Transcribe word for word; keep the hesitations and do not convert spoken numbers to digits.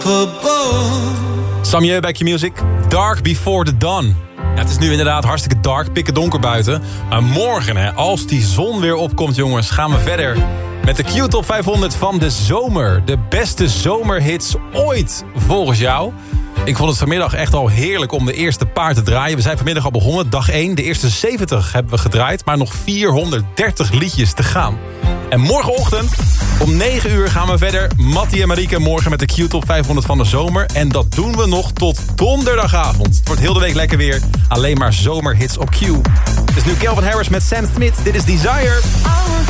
Samje bij Q-Music. Dark Before the Dawn. Ja, het is nu inderdaad hartstikke dark, pikken donker buiten. Maar morgen, hè, als die zon weer opkomt, jongens, gaan we verder met de Q-top vijfhonderd van de zomer. De beste zomerhits ooit, volgens jou. Ik vond het vanmiddag echt al heerlijk om de eerste paar te draaien. We zijn vanmiddag al begonnen, dag één. De eerste zeventig hebben we gedraaid, maar nog vierhonderddertig liedjes te gaan. En morgenochtend om negen uur gaan we verder. Mattie en Marieke morgen met de Q-top vijfhonderd van de zomer. En dat doen we nog tot donderdagavond. Het wordt heel de week lekker weer. Alleen maar zomerhits op Q. Dus nu Calvin Harris met Sam Smith. Dit is Desire.